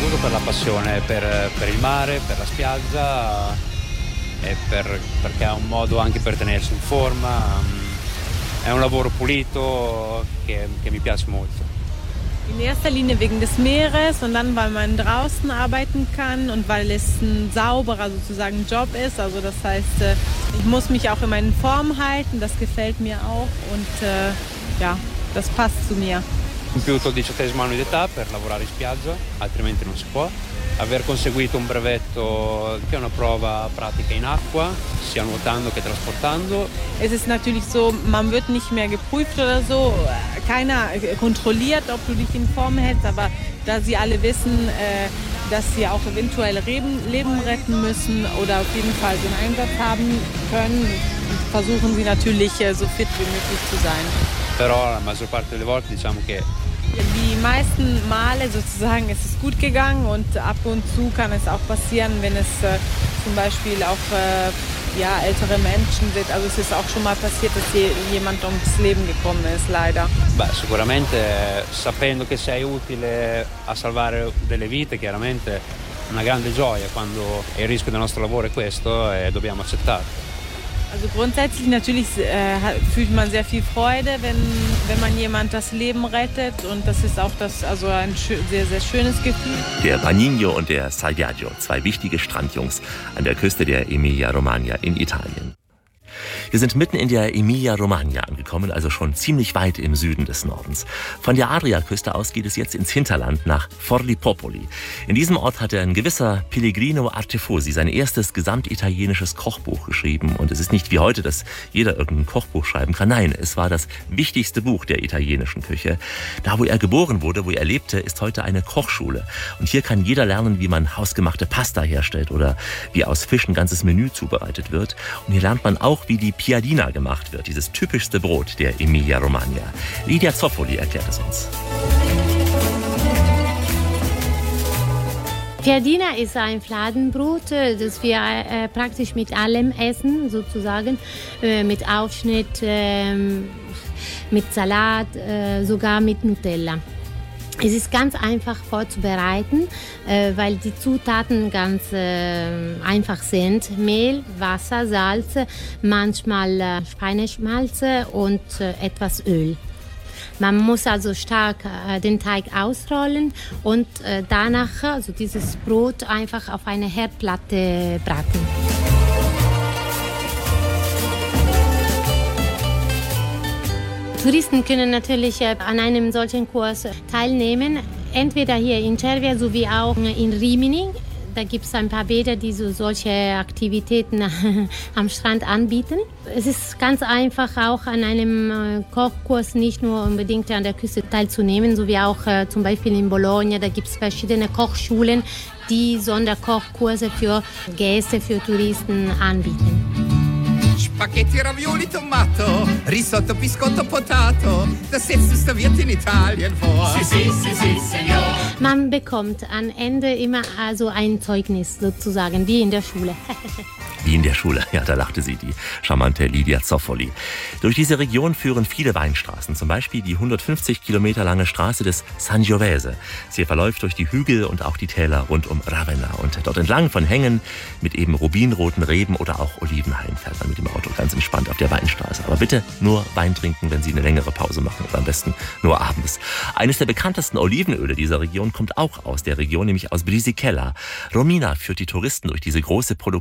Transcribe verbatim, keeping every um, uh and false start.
soprattutto per la passione per, per il mare, per la spiaggia e per, perché è un modo anche per tenersi in forma. È un lavoro pulito che, che mi piace molto. In erster Linie wegen des Meeres und dann, weil man draußen arbeiten kann und weil es ein sauberer sozusagen Job ist. Also das heißt, ich muss mich auch immer in Form halten, das gefällt mir auch und äh, ja, das passt zu mir. Ho compiuto il diciottesimo anno di età per lavorare in spiaggia, altrimenti non si può. Aver conseguito un brevetto che è una prova pratica in acqua, sia nuotando che trasportando. Es ist natürlich so, man wird nicht mehr geprüft oder so. Keiner kontrolliert, ob du dich in Form hältst, aber da sie alle wissen, äh, dass sie auch eventuell Leben, Leben retten müssen oder auf jeden Fall den Einsatz haben können, versuchen sie natürlich äh, so fit wie möglich zu sein. Però la maggior parte delle volte diciamo che die meisten Male sozusagen ist es gut gegangen und ab und zu kann es auch passieren, wenn es äh, zum Beispiel auch äh, ja, ältere Menschen sind. Also es ist auch schon mal passiert, dass je, jemand ums Leben gekommen ist, leider. Beh, sicuramente sapendo che sei utile a salvare delle vite, chiaramente è una grande gioia quando il rischio del nostro lavoro è questo e dobbiamo accettarlo. Also grundsätzlich natürlich äh, fühlt man sehr viel Freude, wenn, wenn man jemand das Leben rettet und das ist auch das, also ein schö- sehr, sehr schönes Gefühl. Der Bagnino und der Sagliaggio, zwei wichtige Strandjungs an der Küste der Emilia-Romagna in Italien. Wir sind mitten in der Emilia-Romagna angekommen, also schon ziemlich weit im Süden des Nordens. Von der Adriaküste aus geht es jetzt ins Hinterland nach Forlì-Popoli. In diesem Ort hat ein gewisser Pellegrino Artefosi sein erstes gesamtitalienisches Kochbuch geschrieben. Und es ist nicht wie heute, dass jeder irgendein Kochbuch schreiben kann. Nein, es war das wichtigste Buch der italienischen Küche. Da, wo er geboren wurde, wo er lebte, ist heute eine Kochschule. Und hier kann jeder lernen, wie man hausgemachte Pasta herstellt oder wie aus Fisch ein ganzes Menü zubereitet wird. Und hier lernt man auch, wie die Piadina gemacht wird, dieses typischste Brot der Emilia-Romagna. Lidia Zoffoli erklärt es uns. Piadina ist ein Fladenbrot, das wir äh, praktisch mit allem essen, sozusagen, äh, mit Aufschnitt, äh, mit Salat, äh, sogar mit Nutella. Es ist ganz einfach vorzubereiten, äh, weil die Zutaten ganz äh, einfach sind. Mehl, Wasser, Salz, manchmal äh, Schweineschmalz und äh, etwas Öl. Man muss also stark äh, den Teig ausrollen und äh, danach also dieses Brot einfach auf eine Herdplatte braten. Touristen können natürlich an einem solchen Kurs teilnehmen, entweder hier in Cervia sowie auch in Rimini. Da gibt es ein paar Bäder, die so solche Aktivitäten am Strand anbieten. Es ist ganz einfach, auch an einem Kochkurs nicht nur unbedingt an der Küste teilzunehmen, sowie auch äh, zum Beispiel in Bologna. Da gibt es verschiedene Kochschulen, die Sonderkochkurse für Gäste, für Touristen anbieten. Spaghetti, Ravioli, Tomato, Risotto, Biscotto, Potato. Das setzt uns der Wirt in Italien vor. Si, si, si, si, signor. Man bekommt am Ende immer also ein Zeugnis sozusagen, wie in der Schule. Wie in der Schule, ja, da lachte sie, die charmante Lidia Zoffoli. Durch diese Region führen viele Weinstraßen, zum Beispiel die hundertfünfzig Kilometer lange Straße des Sangiovese. Sie verläuft durch die Hügel und auch die Täler rund um Ravenna. Und dort entlang von Hängen mit eben rubinroten Reben oder auch Olivenhain fährt man mit dem Auto ganz entspannt auf der Weinstraße. Aber bitte nur Wein trinken, wenn Sie eine längere Pause machen oder am besten nur abends. Eines der bekanntesten Olivenöle dieser Region kommt auch aus der Region, nämlich aus Brisighella. Romina führt die Touristen durch diese große Produktion